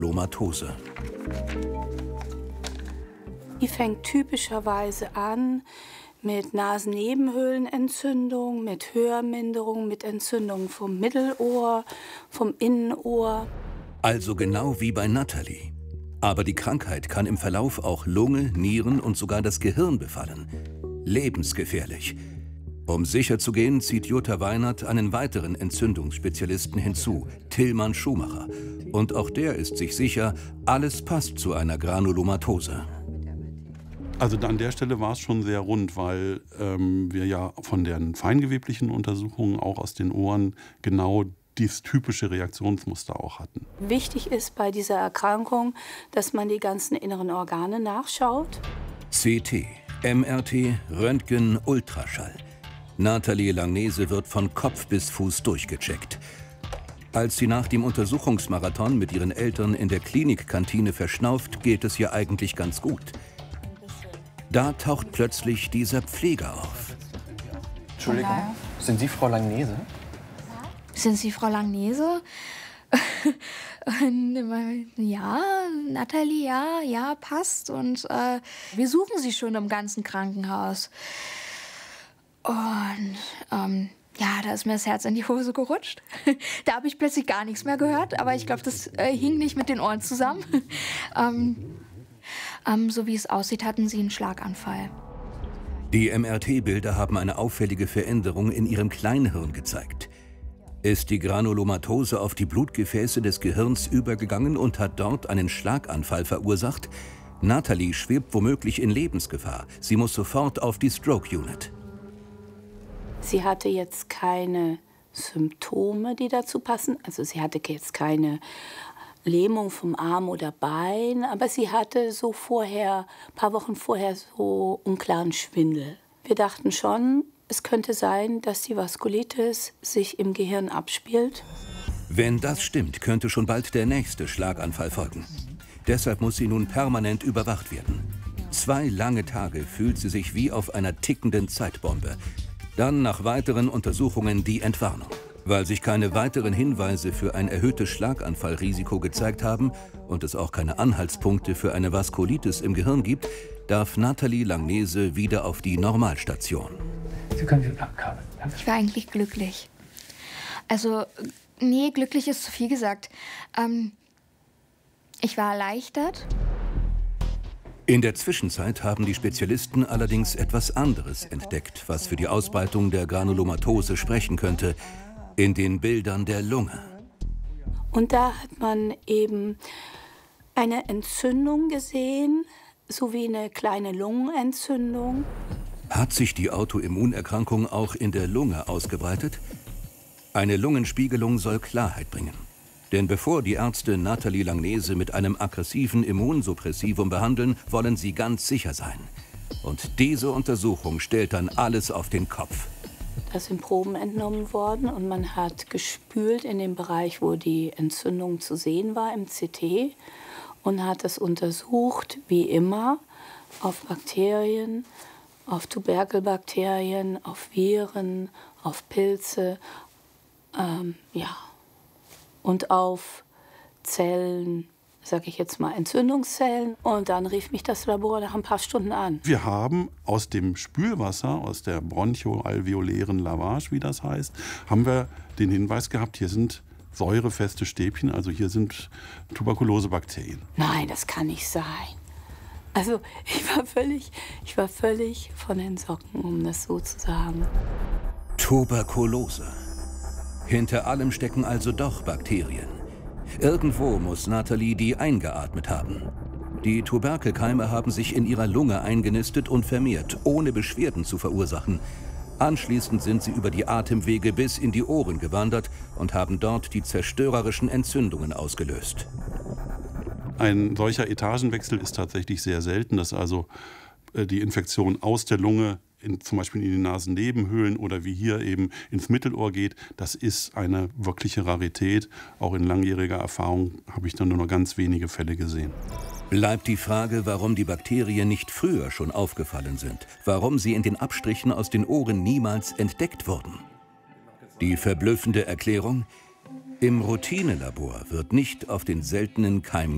Lomatose. Die fängt typischerweise an mit Nasennebenhöhlenentzündung, mit Hörminderung, mit Entzündung vom Mittelohr, vom Innenohr. Also genau wie bei Natalie. Aber die Krankheit kann im Verlauf auch Lunge, Nieren und sogar das Gehirn befallen. Lebensgefährlich. Um sicher zu gehen, zieht Jutta Weinert einen weiteren Entzündungsspezialisten hinzu, Tillmann Schumacher. Und auch der ist sich sicher, alles passt zu einer Granulomatose. Also an der Stelle war es schon sehr rund, weil wir ja von den feingeweblichen Untersuchungen auch aus den Ohren genau dieses typische Reaktionsmuster auch hatten. Wichtig ist bei dieser Erkrankung, dass man die ganzen inneren Organe nachschaut. CT, MRT, Röntgen, Ultraschall. Nathalie Langnese wird von Kopf bis Fuß durchgecheckt. Als sie nach dem Untersuchungsmarathon mit ihren Eltern in der Klinikkantine verschnauft, geht es ihr eigentlich ganz gut. Da taucht plötzlich dieser Pfleger auf. Entschuldigung, sind Sie Frau Langnese? Sind Sie Frau Langnese? Ja, Natalie, ja, passt. Und wir suchen Sie schon im ganzen Krankenhaus. Und ja, da ist mir das Herz in die Hose gerutscht. Da habe ich plötzlich gar nichts mehr gehört, aber ich glaube, das hing nicht mit den Ohren zusammen. So wie es aussieht, hatten Sie einen Schlaganfall. Die MRT-Bilder haben eine auffällige Veränderung in ihrem Kleinhirn gezeigt. Ist die Granulomatose auf die Blutgefäße des Gehirns übergegangen und hat dort einen Schlaganfall verursacht? Natalie schwebt womöglich in Lebensgefahr. Sie muss sofort auf die Stroke Unit. Sie hatte jetzt keine Symptome, die dazu passen. Also sie hatte jetzt keine Lähmung vom Arm oder Bein, aber sie hatte so ein paar Wochen vorher so unklaren Schwindel. Wir dachten schon, es könnte sein, dass die Vaskulitis sich im Gehirn abspielt. Wenn das stimmt, könnte schon bald der nächste Schlaganfall folgen. Deshalb muss sie nun permanent überwacht werden. 2 lange Tage fühlt sie sich wie auf einer tickenden Zeitbombe. Dann nach weiteren Untersuchungen die Entwarnung. Weil sich keine weiteren Hinweise für ein erhöhtes Schlaganfallrisiko gezeigt haben und es auch keine Anhaltspunkte für eine Vaskulitis im Gehirn gibt, darf Nathalie Langnese wieder auf die Normalstation. Sie können sich abkabeln. Ich war eigentlich glücklich. Also, nee, glücklich ist zu viel gesagt. Ich war erleichtert. In der Zwischenzeit haben die Spezialisten allerdings etwas anderes entdeckt, was für die Ausbreitung der Granulomatose sprechen könnte. In den Bildern der Lunge. Und da hat man eben eine Entzündung gesehen, sowie eine kleine Lungenentzündung. Hat sich die Autoimmunerkrankung auch in der Lunge ausgebreitet? Eine Lungenspiegelung soll Klarheit bringen. Denn bevor die Ärzte Nathalie Langnese mit einem aggressiven Immunsuppressivum behandeln, wollen sie ganz sicher sein. Und diese Untersuchung stellt dann alles auf den Kopf. Da sind Proben entnommen worden und man hat gespült in dem Bereich, wo die Entzündung zu sehen war, im CT, und hat es untersucht, wie immer, auf Bakterien, auf Tuberkelbakterien, auf Viren, auf Pilze, und auf Zellen, sage ich jetzt mal Entzündungszellen. Und dann rief mich das Labor nach ein paar Stunden an. Wir haben aus dem Spülwasser, aus der bronchoalveolären Lavage, wie das heißt, haben wir den Hinweis gehabt, hier sind säurefeste Stäbchen, also hier sind Tuberkulosebakterien. Nein, das kann nicht sein. Also ich war völlig von den Socken, um das so zu sagen. Tuberkulose. Hinter allem stecken also doch Bakterien. Irgendwo muss Nathalie die eingeatmet haben. Die Tuberkelkeime haben sich in ihrer Lunge eingenistet und vermehrt, ohne Beschwerden zu verursachen. Anschließend sind sie über die Atemwege bis in die Ohren gewandert und haben dort die zerstörerischen Entzündungen ausgelöst. Ein solcher Etagenwechsel ist tatsächlich sehr selten, dass also die Infektion aus der Lunge zum Beispiel in die Nasennebenhöhlen oder wie hier eben ins Mittelohr geht. Das ist eine wirkliche Rarität. Auch in langjähriger Erfahrung habe ich dann nur noch ganz wenige Fälle gesehen. Bleibt die Frage, warum die Bakterien nicht früher schon aufgefallen sind. Warum sie in den Abstrichen aus den Ohren niemals entdeckt wurden. Die verblüffende Erklärung: Im Routinelabor wird nicht auf den seltenen Keim